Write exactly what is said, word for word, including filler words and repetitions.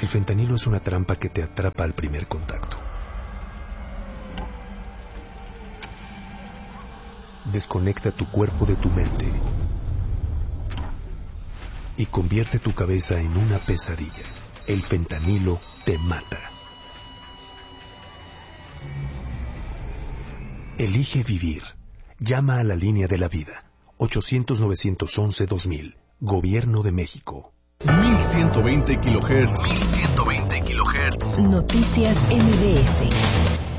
El fentanilo es una trampa que te atrapa al primer contacto. Desconecta tu cuerpo de tu mente y convierte tu cabeza en una pesadilla. El fentanilo te mata. Elige vivir. Llama a la línea de la vida. ochocientos, novecientos once, dos mil. Gobierno de México. mil ciento veinte kilohertz. mil ciento veinte kilohertz. Noticias M B S.